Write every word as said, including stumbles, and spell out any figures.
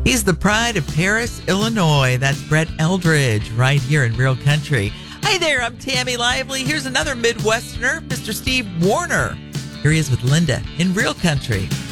He's the pride of Paris, Illinois. That's Brett Eldridge right here in Real Country. Hi there, I'm Tammy Lively. Here's another Midwesterner, Mister Steve Warner. Here he is with Linda in Real Country.